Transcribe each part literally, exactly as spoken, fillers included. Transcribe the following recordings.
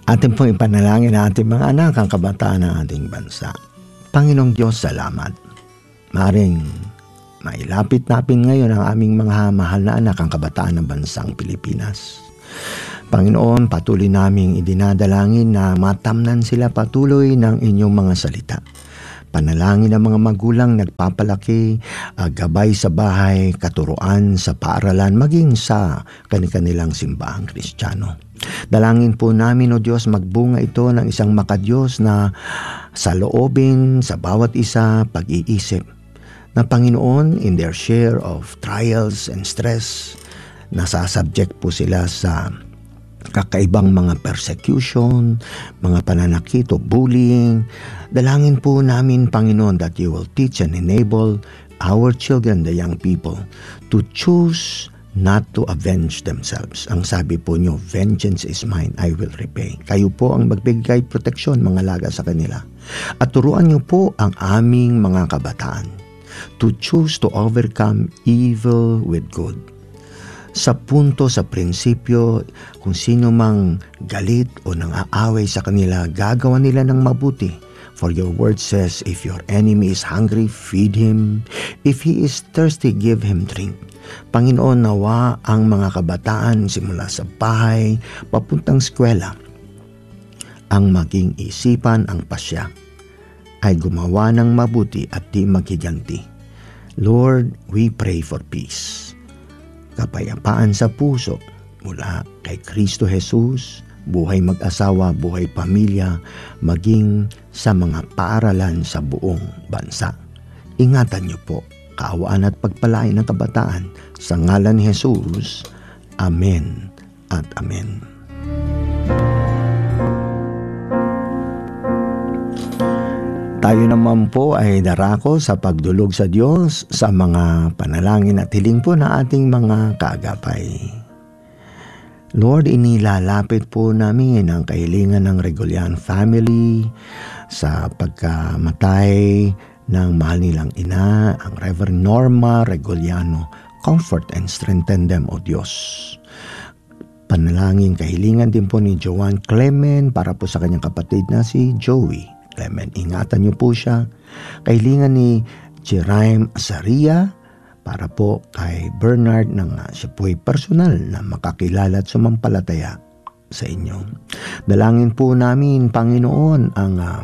Atin pong ipanalangin ang ating mga anak, ang kabataan ng ating bansa. Panginoong Diyos, salamat. Maaring mailapit natin ngayon ang aming mga mahal na anak, ang kabataan ng bansang Pilipinas. Panginoon, patuloy naming idinadalangin na matamnan sila patuloy ng inyong mga salita. Panalangin ng mga magulang nagpapalaki, uh, gabay sa bahay, katuruan sa paaralan, maging sa kanilang simbahang Kristiyano. Dalangin po namin, O Diyos, magbunga ito ng isang makadiyos na saloobin sa bawat isa pag-iisip na Panginoon, in their share of trials and stress, nasasubject po sila sa kakaibang mga persecution, mga pananakit o bullying. Dalangin po namin, Panginoon, that you will teach and enable our children, the young people, to choose not to avenge themselves. Ang sabi po nyo, vengeance is mine, I will repay. Kayo po ang magbigay proteksyon, mga laga sa kanila. At turuan nyo po ang aming mga kabataan to choose to overcome evil with good. Sa punto, sa prinsipyo, kung sino mang galit o nang-aaway sa kanila, gagawa nila ng mabuti. For your word says, if your enemy is hungry, feed him. If he is thirsty, give him drink. Panginoon, nawa ang mga kabataan simula sa bahay, papuntang eskwela, ang maging isipan, ang pasya, ay gumawa ng mabuti at di maghiganti. Lord, we pray for peace. Kapayapaan sa puso mula kay Kristo Jesus, buhay mag-asawa, buhay pamilya, maging sa mga paaralan sa buong bansa. Ingatan niyo po, kaawaan at pagpalain ng kabataan sa ngalan ni Jesus. Amen at amen. Tayo naman po ay darako sa pagdulog sa Diyos sa mga panalangin at hiling po na ating mga kaagapay. Lord, inilalapit po namin ang kahilingan ng Reguilian family sa pagkamatay ng mahal nilang ina, ang Reverend Norma Reguiliano. Comfort and strengthen them, O Diyos. Panalangin kahilingan din po ni Joanne Clement para po sa kanyang kapatid na si Joey Clement. Ingatan niyo po siya. Kahilingan ni Jeraim Azaria para po kay Bernard nang siya po'y personal na makakilala at sumampalataya sa inyo. Dalangin po namin, Panginoon, ang, uh,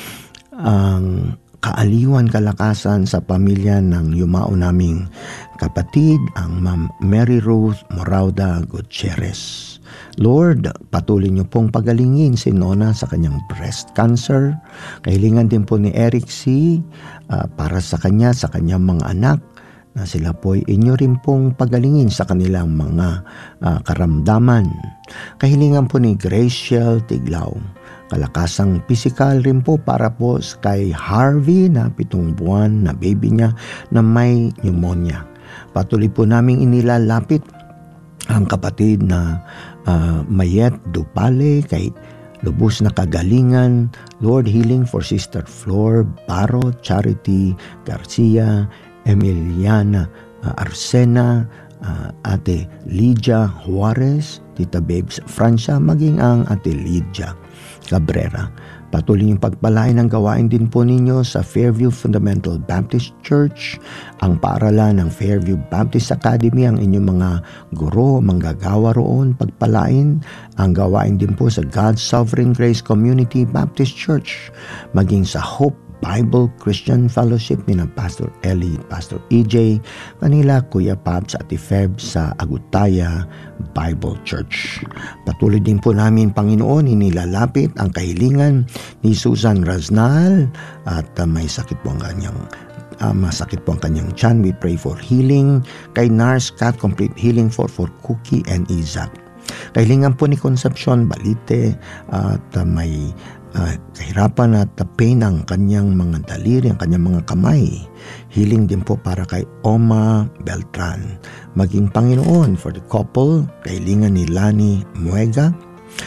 ang kaaliwan, kalakasan sa pamilya ng yumao naming kapatid, ang Ma'am Mary Ruth Morauda Gutierrez. Lord, patuloy niyo pong pagalingin si Nona sa kanyang breast cancer. Kahilingan din po ni Eric C. Uh, para sa kanya, sa kanyang mga anak, na sila po'y inyo rin pong pagalingin sa kanilang mga uh, karamdaman. Kahilingan po ni Graciel Tiglao, kalakasang pisikal rin po para po kay Harvey na pitong buwan na baby niya na may pneumonia. Patuloy po naming inilalapit ang kapatid na uh, Mayet Dupale kay lubos na kagalingan. Lord, healing for Sister Flor Baro, Charity Garcia, Emiliana uh, Arsena, uh, Ate Lydia Juarez, Tita Babes Francia, maging ang Ate Lydia Cabrera. Patuloy yung pagpalain ng gawain din po ninyo sa Fairview Fundamental Baptist Church, ang paaralan ng Fairview Baptist Academy, ang inyong mga guro, manggagawa roon, pagpalain ang gawain din po sa God's Sovereign Grace Community Baptist Church, maging sa Hope Bible Christian Fellowship ni ng Pastor Ellie, Pastor E J, kanila Kuya Pabs at Ifeb sa Agutaya Bible Church. Patuloy din po namin, Panginoon, inilalapit ang kahilingan ni Susan Raznal at uh, may sakit po ang kanyang uh, masakit po ang kanyang tiyan. We pray for healing kay Nars Cat, complete healing for for Cookie and Isaac. Kahilingan po ni Concepcion Balite at uh, may Uh, kahirapan at uh, pain ang kanyang mga daliri, ang kanyang mga kamay. Healing din po para kay Oma Beltran. Maging Panginoon for the couple, kahilingan ni Lani Muega.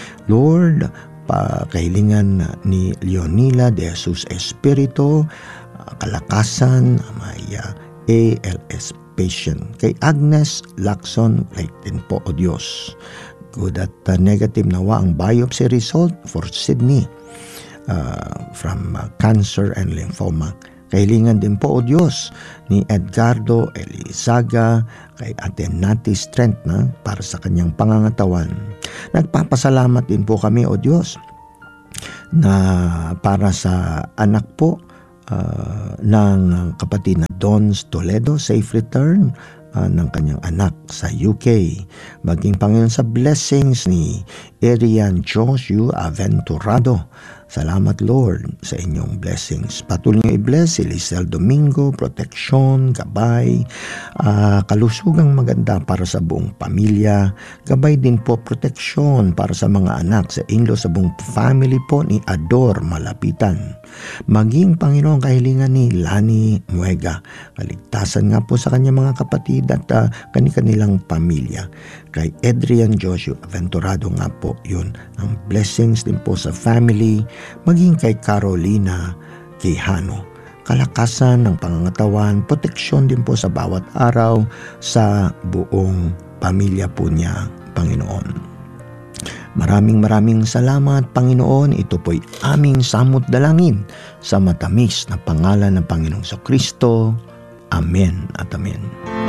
Lord, pa kahilingan ni Leonila de Jesus Espiritu, uh, kalakasan, may uh, A L S patient. Kay Agnes Lacson, like din po, O Diyos. good at uh, negative nawa ang biopsy result for Sydney uh, from uh, cancer and lymphoma. Kahilingan din po, O Diyos, ni Edgardo Elizaga, kay Ate Nati Strength na para sa kanyang pangangatawan. Nagpapasalamat din po kami, O Diyos, na para sa anak po uh, ng kapatid na Dons Toledo, safe return uh, ng kanyang anak sa U K. Maging Panginoon sa blessings ni Arian Joshua Aventurado. Salamat Lord sa inyong blessings. Patuloy niyo i-bless si Lisel Domingo, proteksyon, gabay, uh, kalusugang maganda para sa buong pamilya. Gabay din po proteksyon para sa mga anak, sa inlo, sa buong family po ni Ador Malapitan. Maging Panginoon kahilingan ni Lani Muega. Kaligtasan nga po sa kanyang mga kapatid at uh, kani-kanilang pamilya. Kay Adrian Joshua Aventurado nga po yun. Ang blessings din po sa family, maging kay Carolina Quijano. Kalakasan ng pangangatawan, proteksyon din po sa bawat araw sa buong pamilya po niya, Panginoon. Maraming maraming salamat, Panginoon. Ito po'y aming samot dalangin sa matamis na pangalan ng Panginoong Kristo. Amen at amen.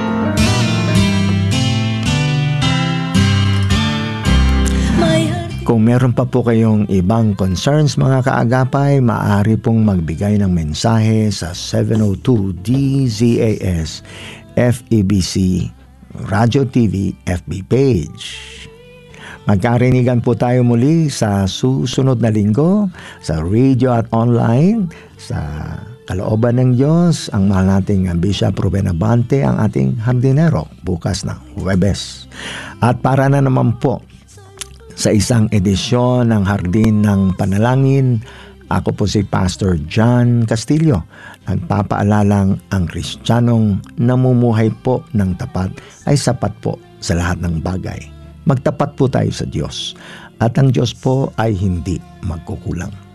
Kung meron pa po kayong ibang concerns mga kaagapay, maaari pong magbigay ng mensahe sa seven oh two D Z A S F E B C Radio T V F B page. Magkarinigan po tayo muli sa susunod na linggo sa radio at online. Sa kalooban ng Diyos, ang mahal nating Bishop Ruben Abante ang ating hardinero bukas na Huwebes. At para na naman po sa isang edisyon ng Hardin ng Panalangin, ako po si Pastor John Castillo. Nagpapaalalang ang Kristiyanong namumuhay po ng tapat ay sapat po sa lahat ng bagay. Magtapat po tayo sa Diyos at ang Diyos po ay hindi magkukulang.